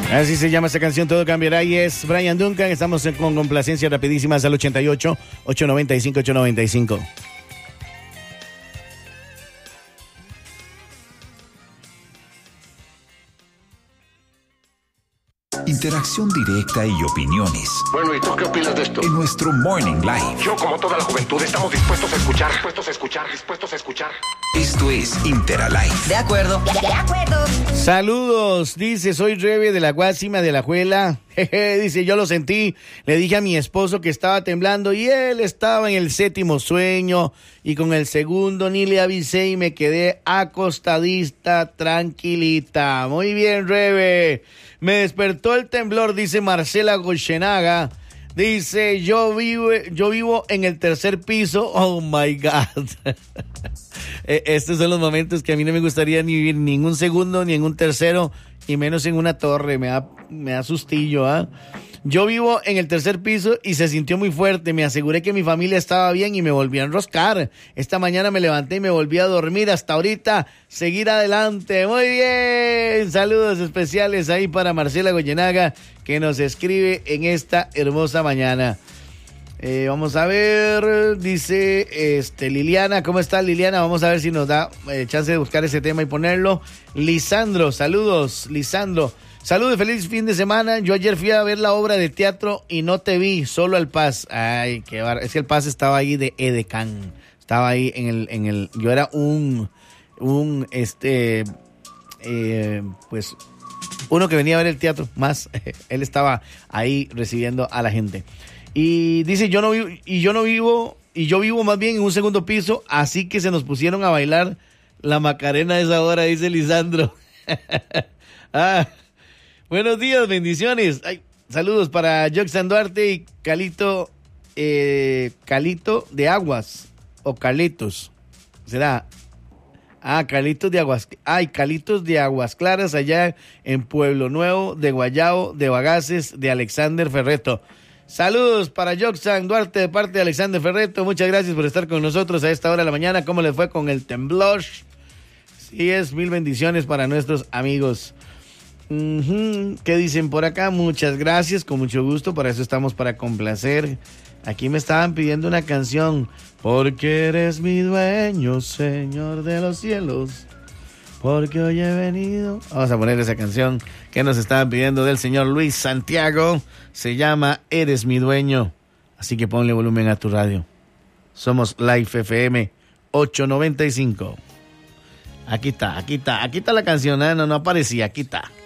Así se llama esta canción, Todo Cambiará, y es Brian Duncan. Estamos con complacencias rapidísimas al 88-895-895. Interacción directa y opiniones. Bueno, ¿y tú qué opinas de esto? En nuestro Morning Live. Yo, como toda la juventud, estamos dispuestos a escuchar. Esto es Interalive. De acuerdo. Saludos, dice, soy Rebe de la Guásima de la Juela. Dice, yo lo sentí, le dije a mi esposo que estaba temblando y él estaba en el 7º sueño y con el segundo ni le avisé y me quedé acostadista, tranquilita. Muy bien, Rebe. Me despertó el temblor, dice Marcela Gochenaga. Dice, yo vivo en el 3er piso. Oh my God. Estos son los momentos que a mí no me gustaría ni vivir ni en un segundo, ni en un tercero, y menos en una torre. Me da sustillo, ¿ah? Yo vivo en el 3er piso y se sintió muy fuerte. Me aseguré que mi familia estaba bien y me volví a enroscar. Esta mañana me levanté y me volví a dormir. Hasta ahorita, seguir adelante. Muy bien. Saludos especiales ahí para Marcela Goyenaga, que nos escribe en esta hermosa mañana. Vamos a ver, dice Liliana. ¿Cómo está, Liliana? Vamos a ver si nos da chance de buscar ese tema y ponerlo. Lisandro, saludos, Lisandro. Saludos, feliz fin de semana. Yo ayer fui a ver la obra de teatro y no te vi, solo al Paz. Ay, qué barro. Es que el Paz estaba ahí de edecán. Estaba ahí en el yo era pues uno que venía a ver el teatro, más él estaba ahí recibiendo a la gente. Y dice, yo vivo más bien en un 2º piso, así que se nos pusieron a bailar la Macarena a esa hora, dice Lisandro. Buenos días, bendiciones. Ay, saludos para Joxan Duarte y Calito de Aguas, o Calitos, ¿será? Calitos de Aguas. Calitos de Aguas Claras, allá en Pueblo Nuevo, de Guayabo, de Bagaces, de Alexander Ferreto. Saludos para Joxan Duarte de parte de Alexander Ferreto. Muchas gracias por estar con nosotros a esta hora de la mañana. ¿Cómo les fue con el temblor? Sí, mil bendiciones para nuestros amigos. ¿Qué dicen por acá? Muchas gracias, con mucho gusto. Para eso estamos, para complacer. Aquí me estaban pidiendo una canción. Porque eres mi dueño, Señor de los cielos. Porque hoy he venido. Vamos a poner esa canción que nos estaban pidiendo del señor Luis Santiago. Se llama Eres mi dueño. Así que ponle volumen a tu radio. Somos Life FM 895. Aquí está la canción. No aparecía. Aquí está.